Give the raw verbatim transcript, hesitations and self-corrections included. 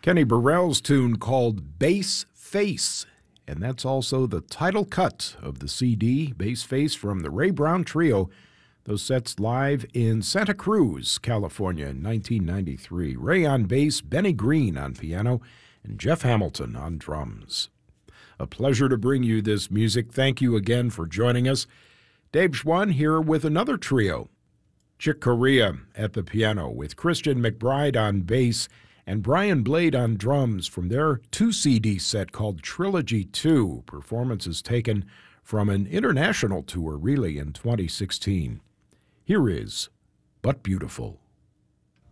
Kenny Burrell's tune called Bass Face, and that's also the title cut of the C D, Bass Face, from the Ray Brown Trio. Those sets live in Santa Cruz, California in nineteen ninety-three. Ray on bass, Benny Green on piano, and Jeff Hamilton on drums. A pleasure to bring you this music. Thank you again for joining us. Dave Schwann here with another trio. Chick Corea at the piano with Christian McBride on bass and Brian Blade on drums from their two C D set called Trilogy two, performances taken from an international tour really in twenty sixteen. Here is But Beautiful.